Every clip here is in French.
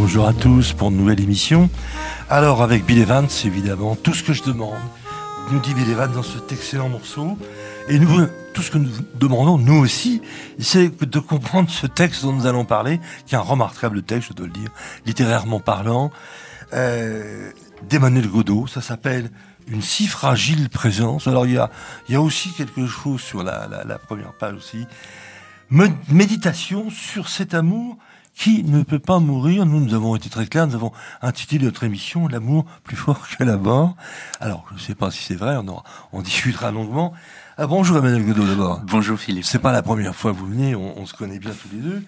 Bonjour à tous pour une nouvelle émission. Alors avec Bill Evans, évidemment, tout ce que je demande, nous dit Bill Evans dans cet excellent morceau. Et nous, tout ce que nous demandons, nous aussi, c'est de comprendre ce texte dont nous allons parler, qui est un remarquable texte, je dois le dire, littérairement parlant, d'Emmanuel Godeau. Ça s'appelle « Une si fragile présence ». Alors il y a aussi quelque chose sur la première page aussi. Méditation sur cet amour qui ne peut pas mourir. Nous avons été très clairs, nous avons intitulé notre émission « L'amour plus fort que la mort ». Alors, je ne sais pas si c'est vrai, on discutera longuement. Bonjour Emmanuel Godeau d'abord. Bonjour Philippe. C'est pas la première fois que vous venez, on se connaît bien tous les deux.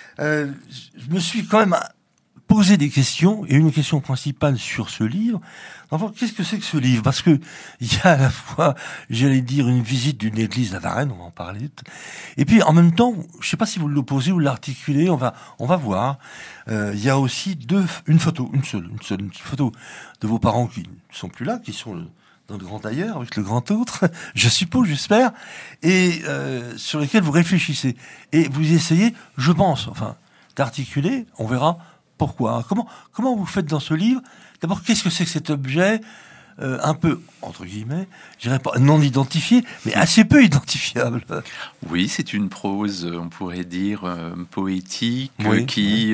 Je me suis quand même posé des questions, et une question principale sur ce livre. Enfin, qu'est-ce que c'est que ce livre ? Parce que il y a à la fois, j'allais dire, une visite d'une église à Varennes, on va en parler. Et puis, en même temps, je sais pas si vous l'opposez ou l'articulez, on va voir. Il y a aussi une seule photo de vos parents qui ne sont plus là, qui sont dans le grand ailleurs, avec le grand autre, je suppose, j'espère, et sur lesquels vous réfléchissez. Et vous essayez, je pense, d'articuler, on verra pourquoi. Comment vous faites dans ce livre ? D'abord, qu'est-ce que c'est que cet objet un peu, entre guillemets, je dirais pas non identifié, mais assez peu identifiable. Oui, c'est une prose, on pourrait dire, poétique, oui, qui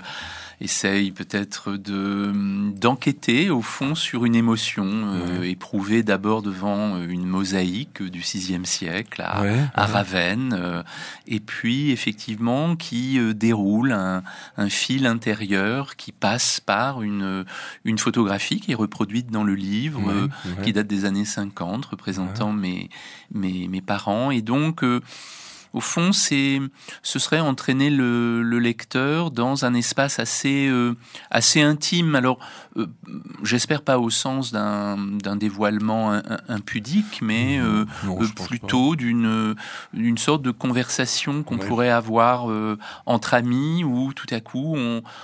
essaye peut-être d'enquêter au fond sur une émotion éprouvée d'abord devant une mosaïque du VIe siècle à Ravenne, et puis effectivement qui déroule un fil intérieur qui passe par une photographie qui est reproduite dans le livre, qui date des années 50, représentant mes parents, et donc au fond, ce serait entraîner le lecteur dans un espace assez intime. Alors, j'espère pas au sens d'un dévoilement impudique, mais plutôt d'une sorte de conversation qu'on pourrait avoir entre amis, où tout à coup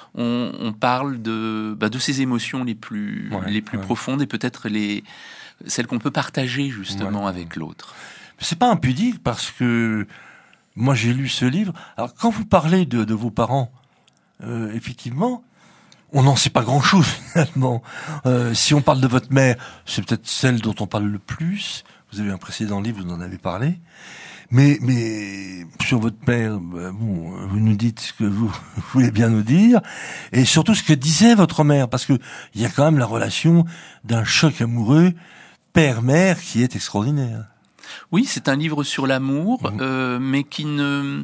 on parle de ces émotions les plus profondes, et peut-être celles qu'on peut partager justement avec l'autre. C'est pas impudique parce que moi, j'ai lu ce livre. Alors, quand vous parlez de vos parents, effectivement, on n'en sait pas grand-chose, finalement. Si on parle de votre mère, c'est peut-être celle dont on parle le plus. Vous avez un précédent livre, vous en avez parlé. Mais sur votre père, vous nous dites ce que vous voulez bien nous dire. Et surtout, ce que disait votre mère. Parce que il y a quand même la relation d'un choc amoureux père-mère qui est extraordinaire. Oui, c'est un livre sur l'amour, mais qui ne...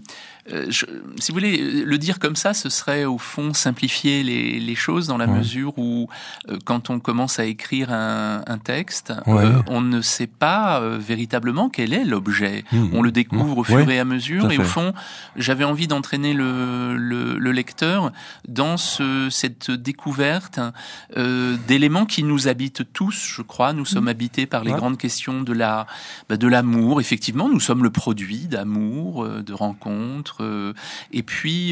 si vous voulez, le dire comme ça, ce serait au fond simplifier les choses, dans la mesure où, quand on commence à écrire un texte, on ne sait pas véritablement quel est l'objet. On le découvre au fur et à mesure, et au fond, j'avais envie d'entraîner le lecteur dans cette découverte d'éléments qui nous habitent tous, je crois. Nous sommes habités par les grandes questions de l'amour. Effectivement, nous sommes le produit d'amour, de rencontres, et puis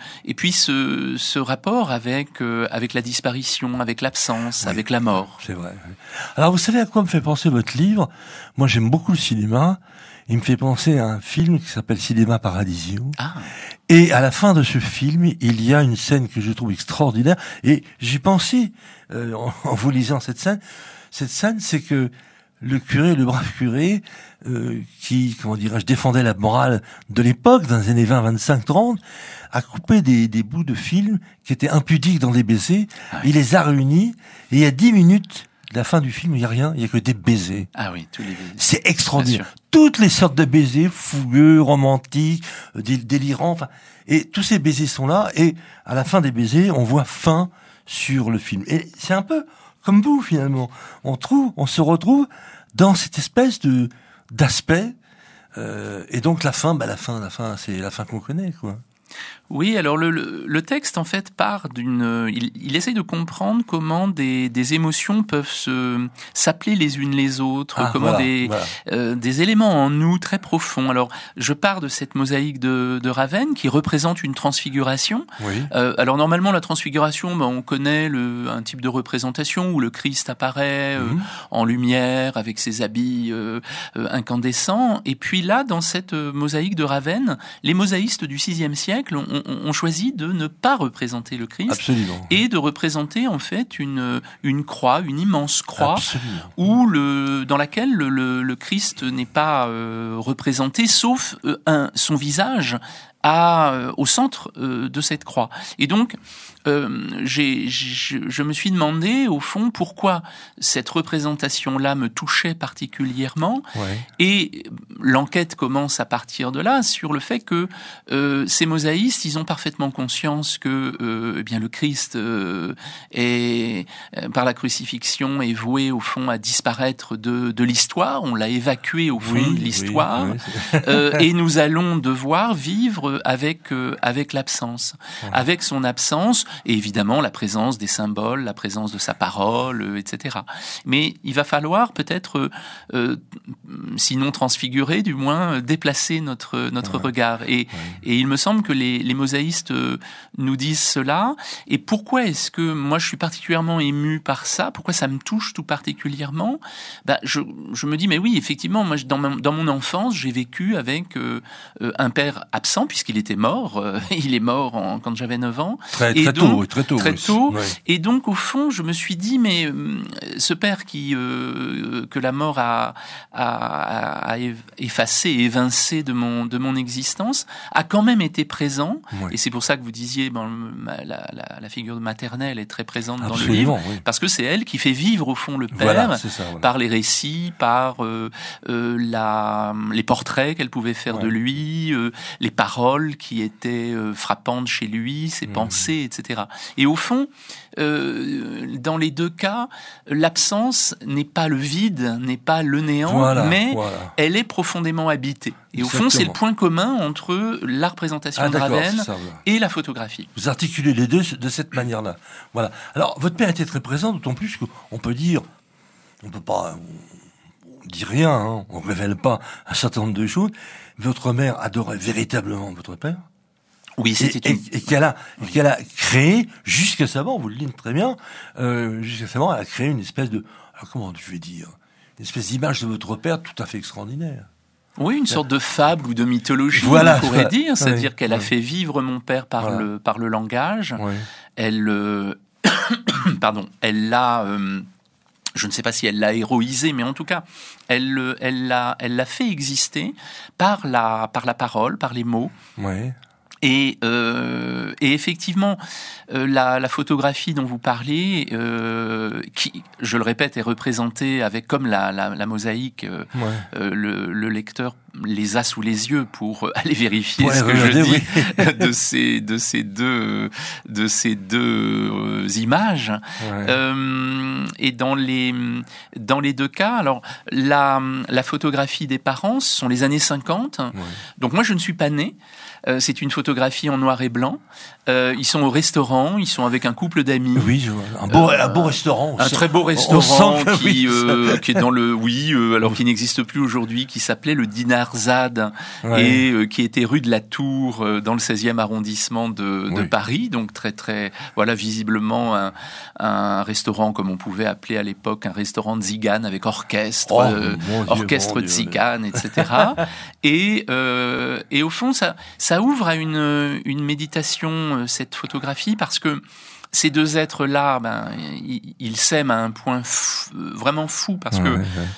ce rapport avec la disparition, avec l'absence, avec la mort. C'est vrai. Alors, vous savez à quoi me fait penser votre livre ? Moi, j'aime beaucoup le cinéma. Il me fait penser à un film qui s'appelle Cinéma Paradiso. Et à la fin de ce film, il y a une scène que je trouve extraordinaire. Et j'ai pensé, en vous lisant cette scène, c'est que le brave curé, qui, défendait la morale de l'époque, dans les années 20, 25, 30, a coupé des bouts de films qui étaient impudiques dans des baisers. Il les a réunis, et il y a 10 minutes de la fin du film, il n'y a rien, il n'y a que des baisers. Ah oui, tous les baisers. C'est extraordinaire. Toutes les sortes de baisers, fougueux, romantiques, délirants, et tous ces baisers sont là, et à la fin des baisers, on voit fin sur le film. Et c'est un peu comme vous, finalement. On se retrouve dans cette espèce d'aspect, et donc la fin, c'est la fin qu'on connaît, quoi. Oui, alors le texte en fait part il essaye de comprendre comment des émotions peuvent s'appeler les unes les autres, comment des éléments en nous très profonds. Alors je pars de cette mosaïque de Ravenne qui représente une transfiguration. Alors normalement la transfiguration, on connaît un type de représentation où le Christ apparaît en lumière avec ses habits incandescents. Et puis là, dans cette mosaïque de Ravenne, les mosaïstes du VIe siècle on choisit de ne pas représenter le Christ. Absolument. Et de représenter en fait une croix, une immense croix, Absolument. dans laquelle le Christ n'est pas représenté, sauf son visage au centre de cette croix. Et donc, je me suis demandé, au fond, pourquoi cette représentation-là me touchait particulièrement. Ouais. Et l'enquête commence à partir de là, sur le fait que ces mosaïstes, ils ont parfaitement conscience que eh bien le Christ est, par la crucifixion, est voué, au fond, à disparaître de l'histoire. On l'a évacué, au fond, de l'histoire. Et nous allons devoir vivre avec l'absence. Ouais. Avec son absence, et évidemment la présence des symboles, la présence de sa parole, etc. Mais il va falloir peut-être, sinon transfigurer, du moins déplacer notre regard. Et il me semble que les mosaïstes nous disent cela. Et pourquoi est-ce que moi je suis particulièrement ému par ça? Pourquoi ça me touche tout particulièrement? Je me dis, mais oui, effectivement, moi dans mon enfance, j'ai vécu avec un père absent, puisqu'il était mort. Il est mort quand j'avais 9 ans. Très tôt. Ouais. Et donc, au fond, je me suis dit, mais ce père que la mort a effacé, évincé de mon existence, a quand même été présent. Ouais. Et c'est pour ça que vous disiez, la figure maternelle est très présente dans le livre, parce que c'est elle qui fait vivre, au fond, le père, par les récits, par les portraits qu'elle pouvait faire de lui, les paroles qui étaient frappantes chez lui, ses pensées, etc. Et au fond, dans les deux cas, l'absence n'est pas le vide, n'est pas le néant, mais elle est profondément habitée. Et au fond, c'est le point commun entre la représentation de Ravenne et la photographie. Vous articulez les deux de cette manière-là. Voilà. Alors, votre père était très présent, d'autant plus qu'on peut dire, on peut pas, on dit rien, hein, on révèle pas un certain nombre de choses. Votre mère adorait véritablement votre père. Oui, c'était et qu'elle a créé, jusqu'à sa mort, vous le dites très bien, jusqu'à sa mort, elle a créé une espèce de, alors comment je vais dire, une espèce d'image de votre père tout à fait extraordinaire. Oui, une sorte de fable ou de mythologie, on pourrait dire, c'est-à-dire qu'elle a fait vivre mon père par le langage. Ouais. Elle l'a, je ne sais pas si elle l'a héroïsé, mais en tout cas, elle l'a fait exister par la parole, par les mots. Ouais. Et effectivement, la photographie dont vous parlez, qui, je le répète, est représentée avec, comme la mosaïque, le lecteur les a sous les yeux pour aller vérifier ce que je dis de ces deux images. Et dans les deux cas, alors la photographie des parents, ce sont les années 50. Donc moi, je ne suis pas né. C'est une photographie en noir et blanc. Ils sont au restaurant, ils sont avec un couple d'amis. Oui, un beau restaurant. Un très beau restaurant qui est dans le alors qui n'existe plus aujourd'hui, qui s'appelait le Dinarzade et qui était rue de la Tour dans le 16e arrondissement de Paris. Donc très très visiblement un restaurant comme on pouvait appeler à l'époque un restaurant de tzigane avec orchestre, orchestre tzigane, etc. Et au fond ça ouvre à une méditation, cette photographie, parce que ces deux êtres-là, ils s'aiment à un point vraiment fou, parce que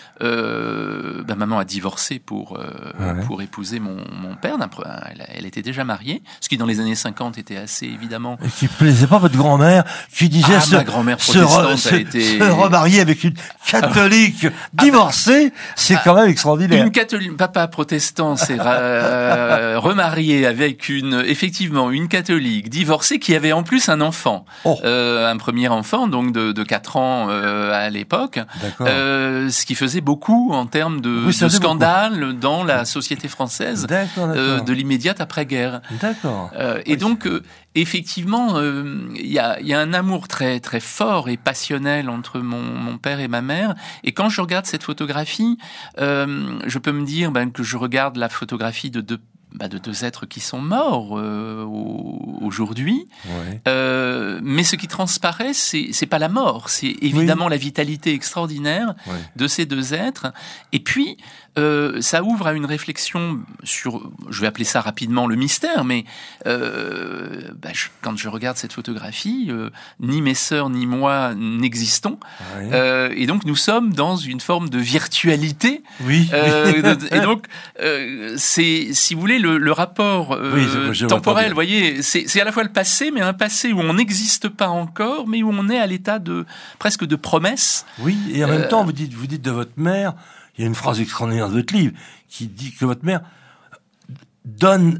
maman a divorcé pour épouser mon père. Elle était déjà mariée, ce qui dans les années 50 était assez évidemment... Et qui plaisait pas votre grand-mère, qui disait ma grand-mère protestante se remarier avec une catholique divorcée, c'est quand même extraordinaire. Une catholique, papa protestant s'est remarié avec effectivement une catholique divorcée qui avait en plus un enfant. Un premier enfant, donc de 4 ans à l'époque, ce qui faisait beaucoup en termes de scandale dans la société française de l'immédiate après-guerre. Et donc, effectivement, il y a un amour très très fort et passionnel entre mon père et ma mère. Et quand je regarde cette photographie, je peux me dire que je regarde la photographie de deux êtres qui sont morts aujourd'hui, Mais ce qui transparaît, c'est pas la mort, c'est évidemment la vitalité extraordinaire de ces deux êtres. Et puis, ça ouvre à une réflexion sur, je vais appeler ça rapidement le mystère, mais quand je regarde cette photographie, ni mes sœurs ni moi n'existons, et donc nous sommes dans une forme de virtualité. Et donc, c'est, si vous voulez, le rapport temporel, vous voyez, c'est à la fois le passé, mais un passé où on n'existe pas encore, mais où on est à l'état de presque de promesse. Oui, et en même temps, vous dites de votre mère, il y a une phrase extraordinaire de votre livre qui dit que votre mère donne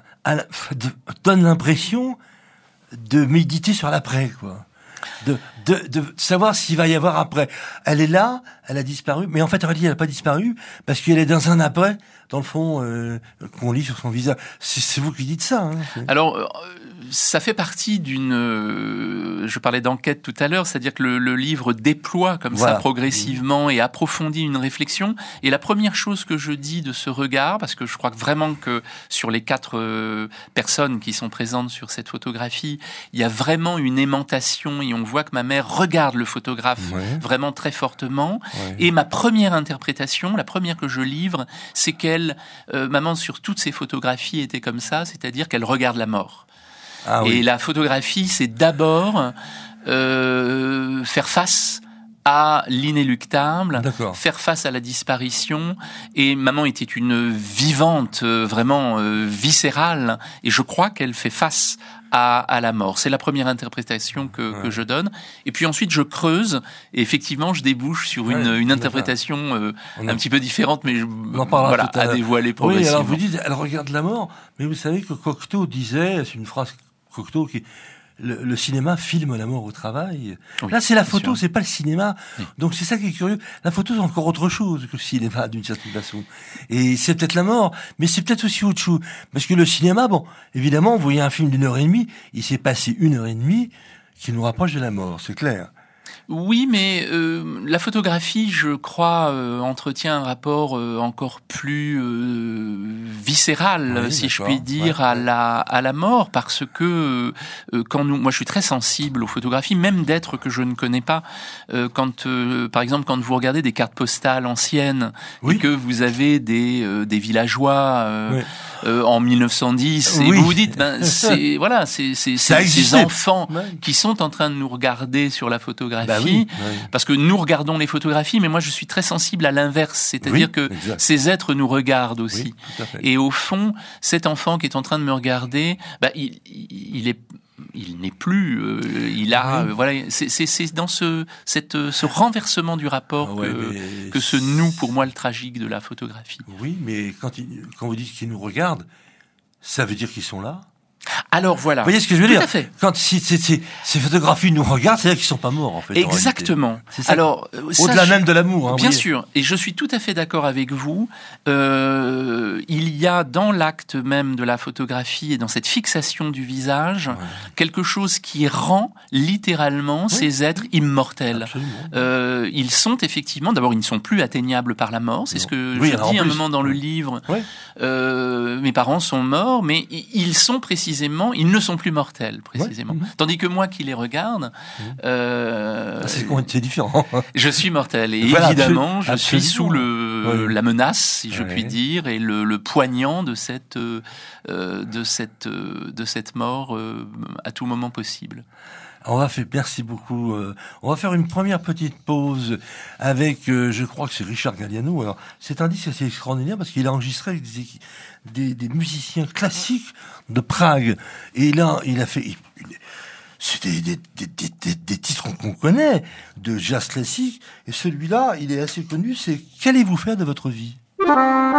l'impression de méditer sur l'après, quoi. De savoir s'il va y avoir après. Elle est là, elle a disparu, mais en fait, elle n'a pas disparu parce qu'elle est dans un après, dans le fond, qu'on lit sur son visage. C'est vous qui dites ça. Hein. Alors, ça fait partie d'une... je parlais d'enquête tout à l'heure, c'est-à-dire que le livre déploie comme ça progressivement et approfondit une réflexion. Et la première chose que je dis de ce regard, parce que je crois que vraiment que sur les 4 personnes qui sont présentes sur cette photographie, il y a vraiment une aimantation et on voit que ma mère regarde le photographe vraiment très fortement. Et ma première interprétation, la première que je livre, c'est qu'elle, maman sur toutes ses photographies était comme ça, c'est-à-dire qu'elle regarde la mort. Et la photographie, c'est d'abord faire face à l'inéluctable, faire face à la disparition. Et maman était une vivante, vraiment viscérale, et je crois qu'elle fait face à la mort. C'est la première interprétation que je donne. Et puis ensuite, je creuse, et effectivement, je débouche sur une interprétation un petit peu différente, mais à dévoiler progressivement. Oui, alors vous dites, elle regarde la mort, mais vous savez que Cocteau disait, c'est une phrase Cocteau qui... Le cinéma filme la mort au travail. Là, c'est la photo, c'est pas le cinéma. Donc, c'est ça qui est curieux. La photo, c'est encore autre chose que le cinéma, d'une certaine façon. Et c'est peut-être la mort, mais c'est peut-être aussi autre chose. Parce que le cinéma, bon, évidemment, vous voyez un film d'1h30, il s'est passé 1h30 qui nous rapproche de la mort, c'est clair. Oui, mais la photographie, je crois, entretient un rapport encore plus viscéral, si je puis dire, à la mort, parce que moi, je suis très sensible aux photographies, même d'êtres que je ne connais pas. Par exemple, quand vous regardez des cartes postales anciennes et que vous avez des villageois en 1910, et vous vous dites, ces enfants qui sont en train de nous regarder sur la photographie. Parce que nous regardons les photographies, mais moi je suis très sensible à l'inverse, c'est-à-dire que ces êtres nous regardent aussi. Et au fond, cet enfant qui est en train de me regarder, il n'est plus, c'est dans ce renversement du rapport que ce nous, pour moi, le tragique de la photographie. Oui, mais quand vous dites qu'ils nous regardent, ça veut dire qu'ils sont là. Alors voilà. Vous voyez ce que je veux dire? Tout à fait. Quand ces photographies nous regardent, c'est-à-dire qu'ils sont pas morts, en fait. Exactement. Alors, au-delà même de l'amour, hein, bien sûr. Et je suis tout à fait d'accord avec vous. Il y a dans l'acte même de la photographie et dans cette fixation du visage quelque chose qui rend littéralement ces êtres immortels. Ils sont effectivement, d'abord, ils ne sont plus atteignables par la mort. C'est ce que je dis un moment dans le livre. Mes parents sont morts, mais ils sont précisément, ils ne sont plus mortels, précisément. Tandis que moi qui les regarde, c'est différent. Je suis mortel. Et évidemment, je suis sous la menace, si je puis dire, et le poignant de cette mort à tout moment possible. Merci beaucoup. On va faire une première petite pause avec, je crois que c'est Richard Galliano. Alors, cet indice, c'est extraordinaire parce qu'il a enregistré avec des musiciens classiques de Prague. Et là, il a fait, c'est des titres qu'on connaît, de jazz classique. Et celui-là, il est assez connu, c'est « Qu'allez-vous faire de votre vie ?»